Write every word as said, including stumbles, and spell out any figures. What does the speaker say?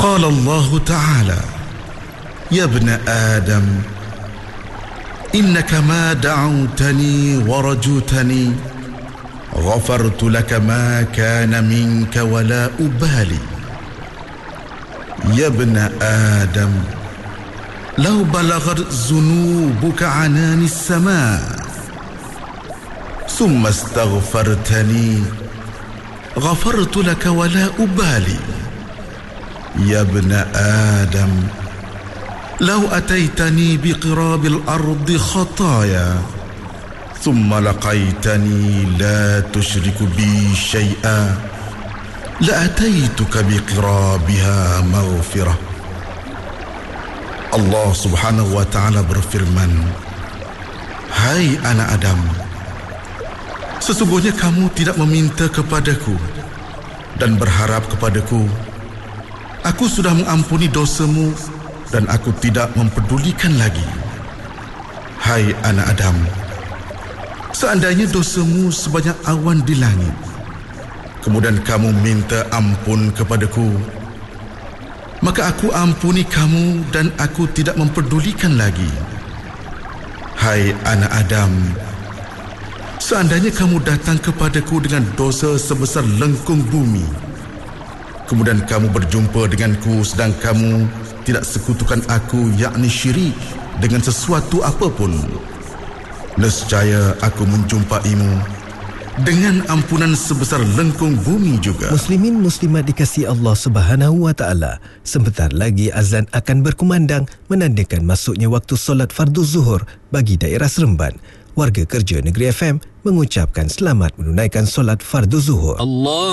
قال الله تعالى: يا ابن آدم إنك ما دعوتني ورجوتني غفرت لك ما كان منك ولا أبالي. يا ابن آدم لو بلغت ذنوبك عنان السماء ثم استغفرتني غفرت لك ولا أبالي. يا ابن آدم لو أتيتني بقراب الأرض خطايا ثم لقيتني لا تشرك بي شيئا لأتيتك بقرابها مغفرة. Allah subhanahu wa ta'ala berfirman, hai anak Adam, sesungguhnya kamu tidak meminta kepadaku dan berharap kepadaku. Aku sudah mengampuni dosamu dan aku tidak mempedulikan lagi. Hai anak Adam, seandainya dosamu sebanyak awan di langit, kemudian kamu minta ampun kepadaku, maka aku ampuni kamu dan aku tidak mempedulikan lagi. Hai anak Adam, seandainya kamu datang kepadaku dengan dosa sebesar lengkung bumi, kemudian kamu berjumpa denganku sedang kamu tidak sekutukan aku, yakni syirik, dengan sesuatu apapun, nescaya aku menjumpaimu dengan ampunan sebesar lengkung bumi juga. Muslimin muslimat dikasihi Allah Subhanahu wa taala, sebentar lagi azan akan berkumandang menandakan masuknya waktu solat fardu zuhur bagi daerah Seremban. Warga kerja Negeri F M mengucapkan selamat menunaikan solat fardu zuhur. Allah